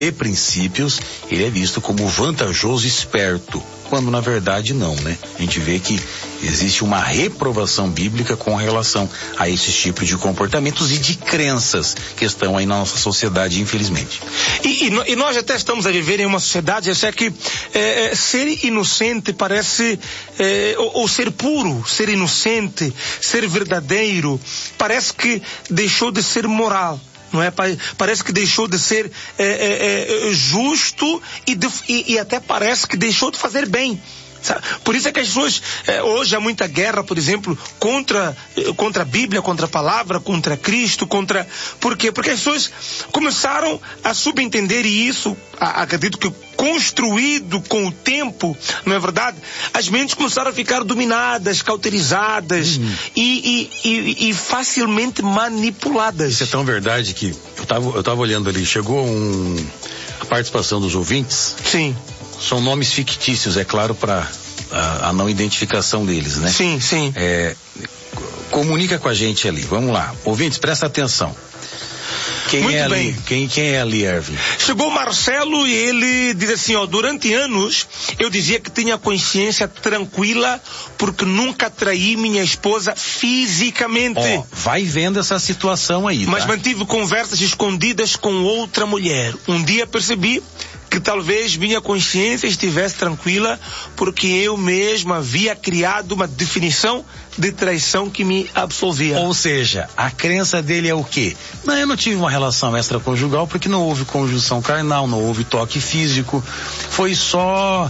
princípios, ele é visto como vantajoso e esperto, quando na verdade não, né? A gente vê que existe uma reprovação bíblica com relação a esses tipos de comportamentos e de crenças que estão aí na nossa sociedade, infelizmente. E nós até estamos a viver em uma sociedade, é que ser inocente parece, ou ser puro, ser inocente, ser verdadeiro, parece que deixou de ser moral. Não é? Parece que deixou de ser justo e até parece que deixou de fazer bem. Sabe? Por isso é que as pessoas, hoje há muita guerra, por exemplo, contra a Bíblia, contra a palavra, contra Cristo, por quê? Porque as pessoas começaram a subentender, e isso, acredito que construído com o tempo, não é verdade? As mentes começaram a ficar dominadas, cauterizadas e facilmente manipuladas. Isso é tão verdade que eu tava olhando ali, chegou a participação dos ouvintes. Sim. São nomes fictícios, é claro, para a não identificação deles, né? Sim, sim. Comunica com a gente ali, vamos lá. Ouvintes, presta atenção. Quem Muito é bem. ali? Quem é ali, Erwin? Chegou o Marcelo e ele diz assim, durante anos eu dizia que tinha consciência tranquila porque nunca traí minha esposa fisicamente. Vai vendo essa situação aí, tá? Mas mantive conversas escondidas com outra mulher. Um dia percebi que talvez minha consciência estivesse tranquila porque eu mesmo havia criado uma definição de traição que me absolvia. Ou seja, a crença dele é o quê? Não, eu não tive uma relação extraconjugal porque não houve conjunção carnal, não houve toque físico, foi só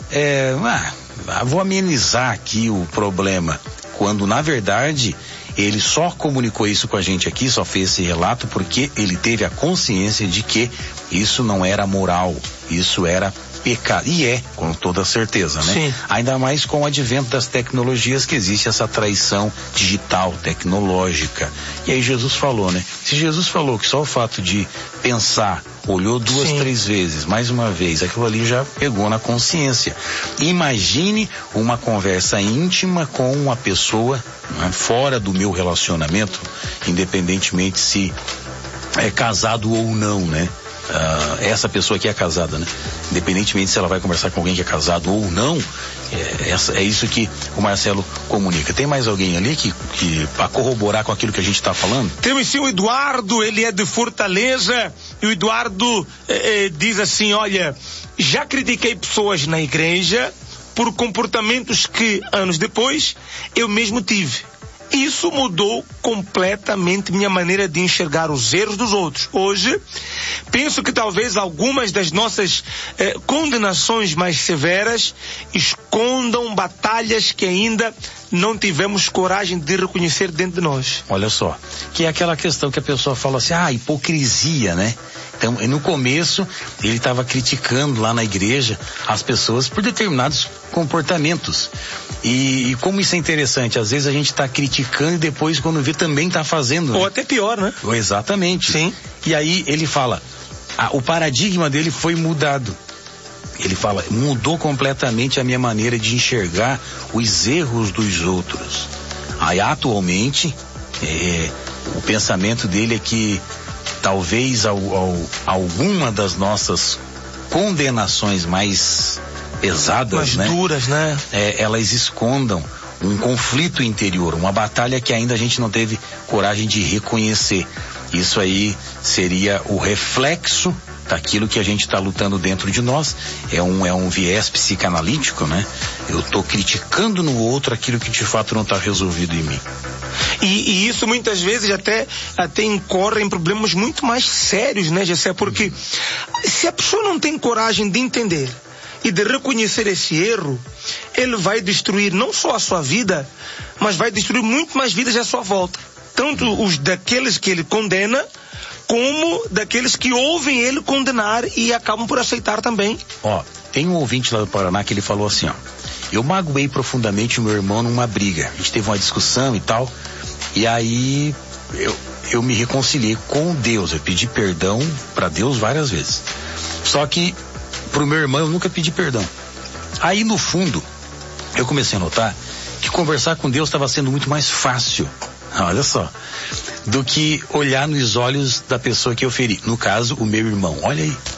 vou amenizar aqui o problema, quando na verdade ele só comunicou isso com a gente aqui, só fez esse relato porque ele teve a consciência de que isso não era moral, isso era pecado. E com toda certeza, né? Sim. Ainda mais com o advento das tecnologias que existe essa traição digital, tecnológica. E aí Jesus falou, né? Se Jesus falou que só o fato de pensar, olhou 2, 3 vezes, mais uma vez, aquilo ali já pegou na consciência. Imagine uma conversa íntima com uma pessoa, né, fora do meu relacionamento, independentemente se é casado ou não, né? Essa pessoa que é casada, né? Independentemente se ela vai conversar com alguém que é casado ou não, é isso que o Marcelo comunica. Tem mais alguém ali que para corroborar com aquilo que a gente está falando? Temos sim o Eduardo, ele é de Fortaleza, e o Eduardo diz assim, olha, já critiquei pessoas na igreja por comportamentos que, anos depois, eu mesmo tive. Isso mudou completamente minha maneira de enxergar os erros dos outros. Hoje, penso que talvez algumas das nossas condenações mais severas escondam batalhas que ainda não tivemos coragem de reconhecer dentro de nós. Olha só, que é aquela questão que a pessoa fala assim, hipocrisia, né? Então, no começo, ele estava criticando lá na igreja as pessoas por determinados comportamentos. E como isso é interessante, às vezes a gente está criticando e depois, quando vê, também está fazendo. Ou até pior, né? Exatamente. Sim. E aí ele fala, o paradigma dele foi mudado. Ele fala, mudou completamente a minha maneira de enxergar os erros dos outros. Aí, atualmente, o pensamento dele é que talvez alguma das nossas condenações mais pesadas, mais duras, né? Elas escondam um conflito interior, uma batalha que ainda a gente não teve coragem de reconhecer. Isso aí seria o reflexo daquilo que a gente está lutando dentro de nós. É um viés psicanalítico, né? Eu estou criticando no outro aquilo que de fato não está resolvido em mim. E isso muitas vezes até incorre em problemas muito mais sérios, né, Gessé? Porque se a pessoa não tem coragem de entender e de reconhecer esse erro, ele vai destruir não só a sua vida, mas vai destruir muito mais vidas à sua volta. Tanto os daqueles que ele condena, como daqueles que ouvem ele condenar e acabam por aceitar também. Tem um ouvinte lá do Paraná que ele falou assim, eu magoei profundamente o meu irmão numa briga. A gente teve uma discussão e tal, e aí eu me reconciliei com Deus, eu pedi perdão para Deus várias vezes. Só que pro meu irmão eu nunca pedi perdão. Aí no fundo, eu comecei a notar que conversar com Deus estava sendo muito mais fácil, olha só, do que olhar nos olhos da pessoa que eu feri. No caso, o meu irmão. Olha aí.